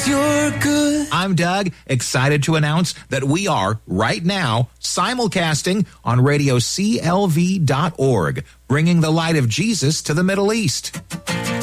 you're good. I'm Doug, excited to announce that we are, right now, simulcasting on radio CLV.org, bringing the light of Jesus to the Middle East.